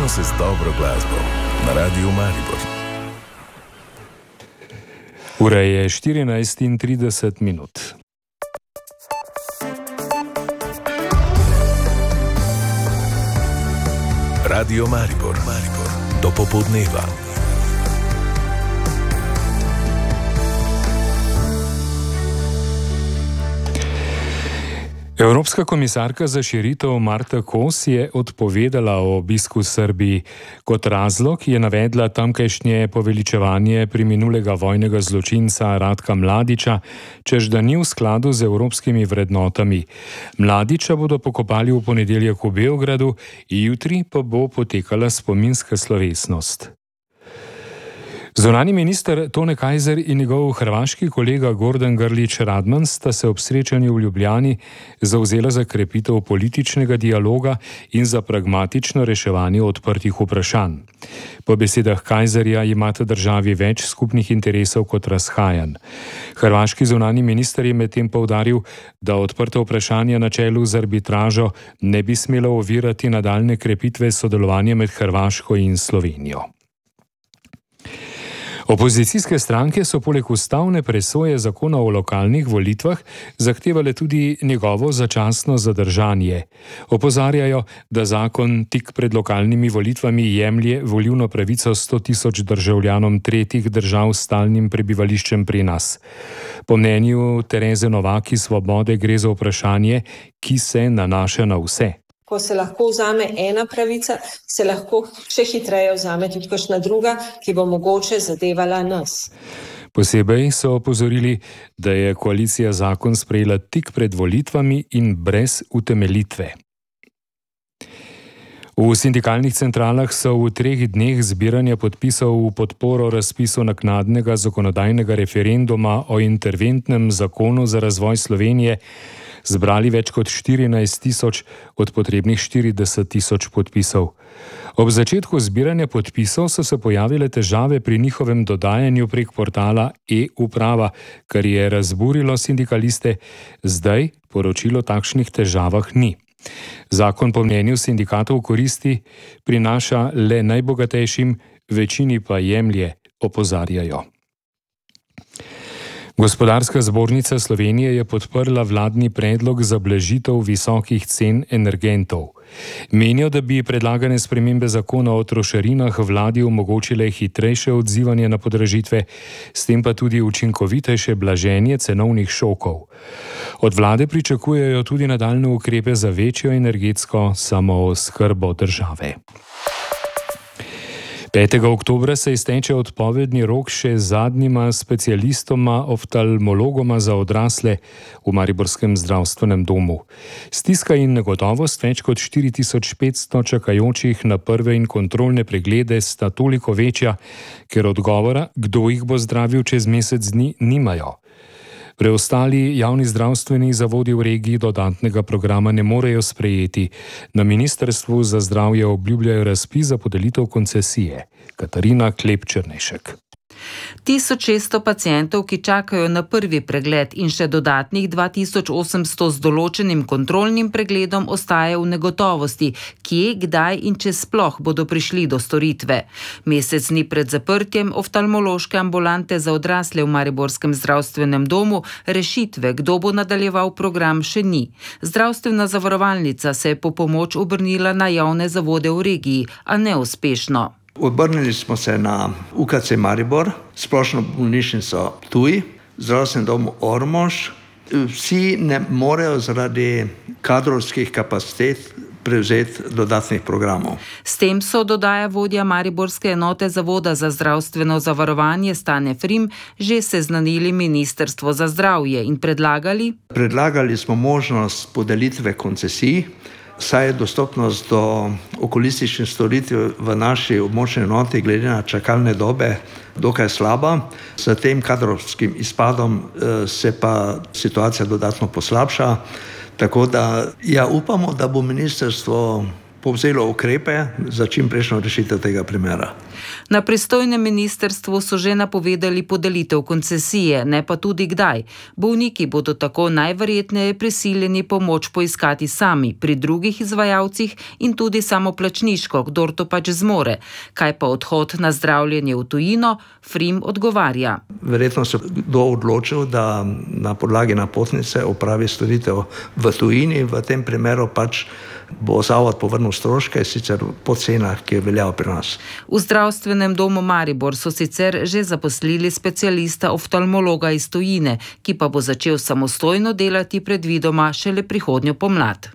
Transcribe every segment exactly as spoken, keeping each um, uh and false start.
Sprejmemo se z dobro glasbo na Radiu Maribor. Ura je štirinajst in trideset minut. Radio Maribor, Maribor, do popoldneva. Evropska komisarka za širitev Marta Kos je odpovedala o obisku Srbiji. Kot razlog je navedla tamkajšnje poveličevanje preminulega vojnega zločinca Ratka Mladića, češ da ni v skladu z evropskimi vrednotami. Mladića bodo pokopali v ponedeljek v Beogradu, jutri pa bo potekala spominska slovesnost. Zunanji minister Tone Kajzer in njegov hrvaški kolega Gordan Grlić Radman sta se ob srečanju v Ljubljani zavzela za krepitev političnega dialoga in za pragmatično reševanje odprtih vprašanj. Po besedah Kajzerja imata državi več skupnih interesov kot razhajanj. Hrvaški zunanji minister je medtem poudaril, da odprta vprašanja na čelu z arbitražo ne bi smela ovirati nadaljne krepitve sodelovanja med Hrvaško in Slovenijo. Opozicijske stranke so poleg ustavne presoje zakona o lokalnih volitvah zahtevale tudi njegovo začasno zadržanje. Opozarjajo, da zakon tik pred lokalnimi volitvami jemlje volilno pravico sto tisoč državljanom tretjih držav s stalnim prebivališčem pri nas. Po mnenju Tereze Novak iz Svobode gre za vprašanje, ki se nanaša na vse. Ko se lahko vzame ena pravica, se lahko še hitreje vzame tudi kakšna druga, ki bo mogoče zadevala nas. Posebej so opozorili, da je koalicija zakon sprejela tik pred volitvami in brez utemeljitve. V sindikalnih centralah so v treh dneh zbiranja podpisov v podporo razpisu naknadnega zakonodajnega referenduma o interventnem zakonu za razvoj Slovenije zbrali več kot štirinajst tisoč od potrebnih štirideset tisoč podpisov. Ob začetku zbiranja podpisov so se pojavile težave pri njihovem dodajanju prek portala e-uprava, kar je razburilo sindikaliste. Zdaj poročilo o takšnih težavah ni. Zakon po mnenju sindikatov koristi prinaša le najbogatejšim, večini pa jemlje, opozarjajo. Gospodarska zbornica Slovenije je podprla vladni predlog za blažitev visokih cen energentov. Menijo, da bi predlagane spremembe zakona o trošarinah vladi omogočile hitrejše odzivanje na podražitve, s tem pa tudi učinkovitejše blaženje cenovnih šokov. Od vlade pričakujejo tudi nadaljnje ukrepe za večjo energetsko samooskrbo države. petega oktobra se izteče odpovedni rok še zadnjima specialistoma oftalmologoma za odrasle v mariborskem zdravstvenem domu. Stiska in negotovost več kot štiri tisoč petsto čakajočih na prve in kontrolne preglede sta toliko večja, ker odgovora, kdo jih bo zdravil čez mesec dni, nimajo. Preostali javni zdravstveni zavodi v regiji dodatnega programa ne morejo sprejeti. Na Ministrstvu za zdravje obljubljajo razpis za podelitev koncesije. Katarina Klep-Černešek. tisoč šeststo pacientov, ki čakajo na prvi pregled in še dodatnih dva tisoč osemsto z določenim kontrolnim pregledom ostaje v negotovosti, kje, kdaj in če sploh bodo prišli do storitve. Mesec dni pred zaprtjem oftalmološke ambulante za odrasle v mariborskem zdravstvenem domu rešitve, kdo bo nadaljeval program, še ni. Zdravstvena zavarovalnica se je po pomoč obrnila na javne zavode v regiji, a neuspešno. Obrnili smo se na U K C Maribor, splošno bolnišnico Ptuj, zdravstveni dom Ormož. Vsi ne morejo zaradi kadrovskih kapacitet prevzeti dodatnih programov. S tem so, dodaja vodja mariborske enote Zavoda za zdravstveno zavarovanje Stane Frim, že seznanili Ministrstvo za zdravje in predlagali? Predlagali smo možnost podelitve koncesij, saj je dostopnost do okulističnih storitev v naši območni enoti glede na čakalne dobe dokaj slaba. S tem kadrovskim izpadom se pa situacija dodatno poslabša. Tako da ja, upamo, da bo ministrstvo povzelo ukrepe za čimprejšnjo rešitev tega primera. Na pristojnem ministrstvu so že napovedali podelitev koncesije, ne pa tudi kdaj. Bolniki bodo tako najverjetneje prisiljeni pomoč poiskati sami pri drugih izvajalcih in tudi samoplačniško, kdor to pač zmore. Kaj pa odhod na zdravljenje v tujino, Frim odgovarja. Verjetno se kdo odločil, da na podlagi napotnice opravi storitev v tujini, v tem primeru pač bo zavod povrnil stroške, sicer po cenah, ki je veljal pri nas. V zdravstvenem domu Maribor so sicer že zaposlili specialista oftalmologa iz tujine, ki pa bo začel samostojno delati predvidoma šele prihodnjo pomlad.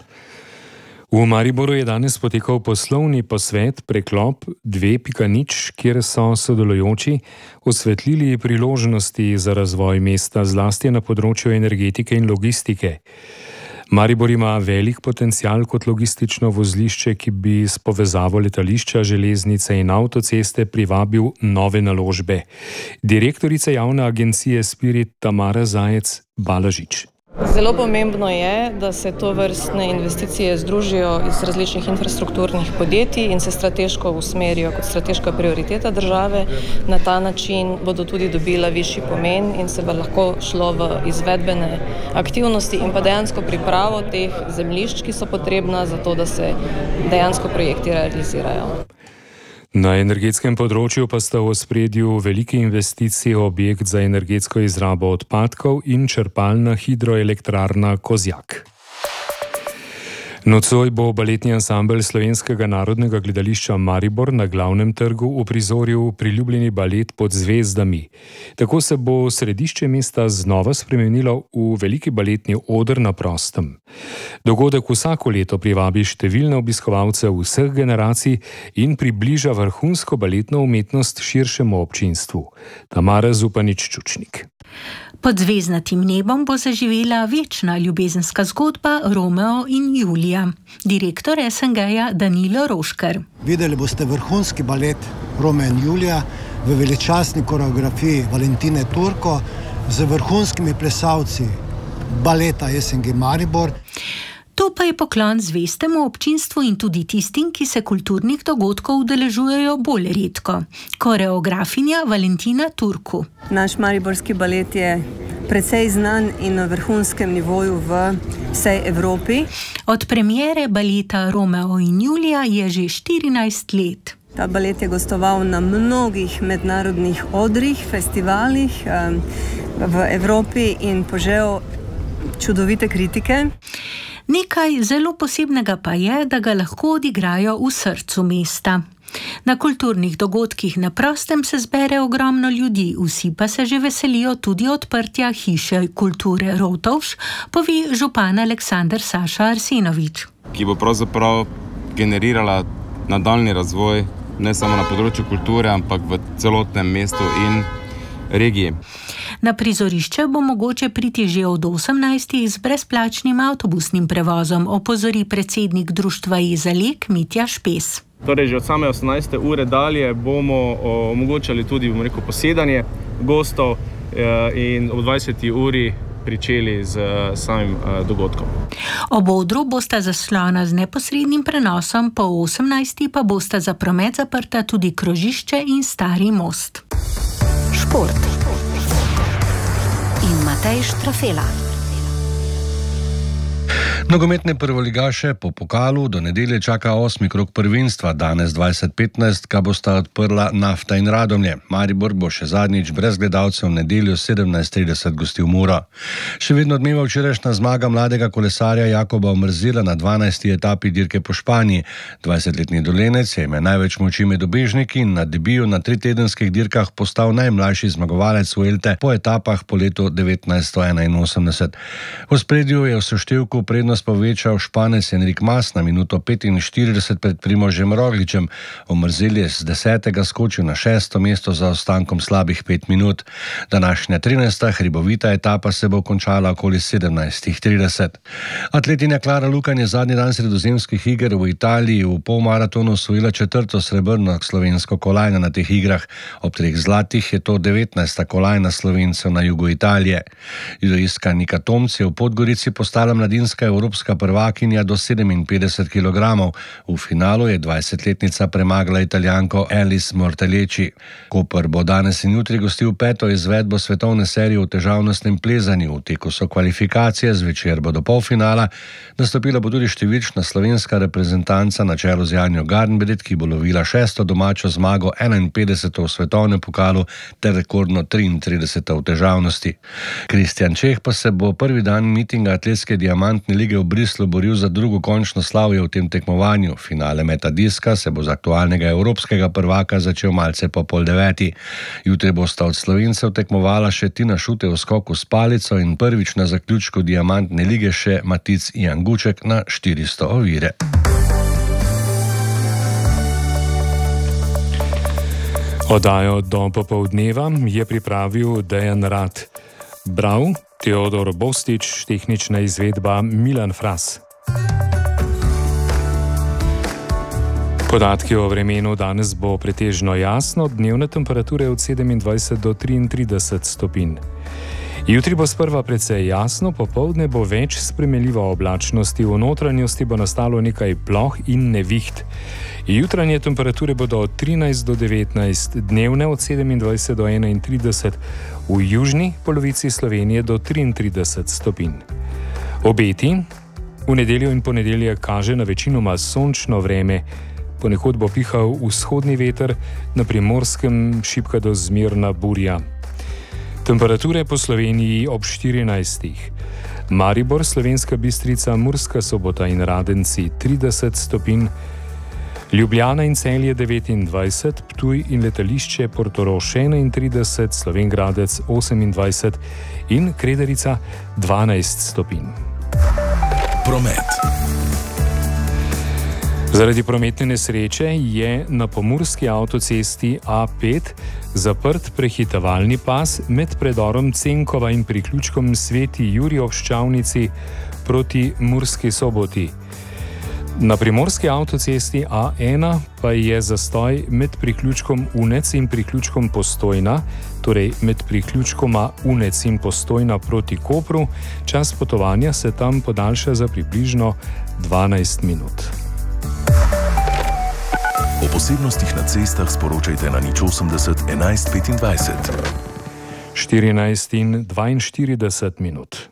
V Mariboru je danes potekal poslovni posvet Preklop dve pika nič, kjer so sodelujoči osvetlili priložnosti za razvoj mesta, zlasti na področju energetike in logistike. Maribor ima velik potencial kot logistično vozlišče, ki bi s povezavo letališča, železnice in avtoceste privabil nove naložbe. Direktorica javne agencije Spirit Tamara Zajec Balažič. Zelo pomembno je, da se to vrstne investicije združijo iz različnih infrastrukturnih podjetij in se strateško usmerijo kot strateška prioriteta države. Na ta način bodo tudi dobila višji pomen in se bo lahko šlo v izvedbene aktivnosti in pa dejansko pripravo teh zemljišč, ki so potrebna za to, da se dejansko projekti realizirajo. Na energetskem področju pa sta v ospredju velike investicije objekt za energetsko izrabo odpadkov in črpalna hidroelektrarna Kozjak. Nocoj bo baletni ansambel Slovenskega narodnega gledališča Maribor na Glavnem trgu uprizoril priljubljeni balet Pod zvezdami. Tako se bo središče mesta znova spremenilo v veliki baletni oder na prostem. Dogodek vsako leto privabi številne obiskovalce vseh generacij in približa vrhunsko baletno umetnost širšemu občinstvu. Tamara Zupanič-Čučnik. Pod zvezdnatim nebom bo zaživela večna ljubezenska zgodba Romeo in Julija. Direktor S N G-ja Danilo Roškar. Videli boste vrhunski balet Romeo in Julija v veličastni koreografiji Valentine Turko z vrhunskimi plesalci baleta S N G Maribor. To pa je poklon zvestemu občinstvu in tudi tistim, ki se kulturnih dogodkov udeležujejo bolj redko. Koreografinja Valentina Turku. Naš mariborski balet je precej znan in na vrhunskem nivoju v vsej Evropi. Od premiere baleta Romeo in Julija je že štirinajst let. Ta balet je gostoval na mnogih mednarodnih odrih, festivalih v Evropi in požel čudovite kritike. Nekaj zelo posebnega pa je, da ga lahko odigrajo v srcu mesta. Na kulturnih dogodkih na prostem se zbere ogromno ljudi, vsi pa se že veselijo tudi odprtja hiše kulture Rotovž, pove župan Aleksander Saša Arsenovič. Ki bo pravzaprav generirala nadaljni razvoj ne samo na področju kulture, ampak v celotnem mestu in regiji. Na prizorišče bo mogoče priti že od osemnajstih z brezplačnim avtobusnim prevozom, opozori predsednik društva Izalek Mitja Špes. Torej, že od same osemnajste ure dalje bomo omogočali tudi, bomo rekel, posedanje gostov in ob dvajseti uri pričeli z samim dogodkom. Ob odru bosta zaslona z neposrednim prenosom, po osemnajsti pa bosta za promet zaprta tudi krožišče in Stari most. Šport. In Matej Štrafela. Nogometne prvoligaše po pokalu do nedelje čaka osmi krog prvenstva. Danes dvajset petnajst ga bosta odprla Nafta in Radomlje. Maribor bo še zadnjič brez gledalcev v nedeljo sedemnajst trideset gostil Muro. Še vedno odmeva včerajšnja zmaga mladega kolesarja Jakoba Omrzela na dvanajsti etapi dirke po Španiji. dvajsetletni Dolenec je imel največ moči med ubežniki in na debiju na tritedenskih dirkah postal najmlajši zmagovalec Vuelte po etapah po letu devetnajststo enainosemdeset. V ospredju je v seštevku prednost povečal Španec Enrik Mas na minuto petinštirideset pred Primožem Rogličem. Omrzel je z desetega skočil na šesto mesto za ostankom slabih pet minut. Današnja trinajsta hribovita etapa se bo končala okoli sedemnajst trideset. Atletinja Klara Lukan je zadnji dan sredozemskih iger v Italiji v polmaratonu osvojila četrto srebrno slovensko kolajno na teh igrah. Ob treh zlatih je to devetnajsta kolajna Slovencev na jugu Italije. Judoistka Nika Tomc je v Podgorici postala mladinska evropska evropska prvakinja do sedeminpetdeset kilogramov. V finalu je dvajsetletnica premagala Italijanko Alice Morteleci. Koper bo danes in jutri gostil peto izvedbo svetovne serije v težavnostnem plezanju. V teku so kvalifikacije, zvečer bo do polfinala. Nastopila bo tudi številčna slovenska reprezentanca na čelu z Janjo Garnbret, ki bo lovila šesto domačo zmago, enainpetdeseto v svetovnem pokalu ter rekordno triintrideseto v težavnosti. Kristjan Čeh pa se bo prvi dan mitinga atletske diamantne lige v Bruslu boril za drugo končno slavje v tem tekmovanju. Finale meta diska se bo z aktualnega evropskega prvaka začel malce po pol deveti. Jutri bosta od Slovencev tekmovala še Tina Šute v skoku s palico in prvič na zaključku diamantne lige še Matic Janguček na štiristo ovire. Oddajo do popoldneva je pripravil Dejan Rad. Bral Teodor Bostič, tehnična izvedba Milan Fras. Podatki o vremenu: danes bo pretežno jasno, dnevne temperature od sedemindvajset do triintrideset stopinj. Jutri bo sprva precej jasno, popoldne bo več spremenljive oblačnosti, v notranjosti bo nastalo nekaj ploh in neviht. Jutranje temperature bodo od trinajst do devetnajst, dnevne od sedemindvajset do enaintrideset, v južni polovici Slovenije do triintrideset stopinj. Obeti: v nedeljo in ponedeljek kaže na večinoma sončno vreme, ponekod bo pihal vzhodni veter, na Primorskem šibka do zmerna burja. Temperature po Sloveniji ob štirinajstih. Maribor, Slovenska Bistrica, Murska Sobota in Radenci trideset stopinj, Ljubljana in Celje devetindvajset, Ptuj in letališče Portorož enaintrideset, Slovenj Gradec osemindvajset in Kredarica dvanajst stopinj. Promet. Zaradi prometne nesreče je na pomurski avtocesti A pet zaprt prehitevalni pas med predorom Cenkova in priključkom Sveti Jurij ob Ščavnici proti Murski Soboti. Na primorski avtocesti A ena pa je zastoj med priključkom Unec in priključkom Postojna, torej med priključkoma Unec in Postojna proti Kopru. Čas potovanja se tam podaljša za približno dvanajst minut. O posebnostih na cestah sporočajte na nič osemdeset enajst petindvajset. štirinajst in dvainštirideset minut.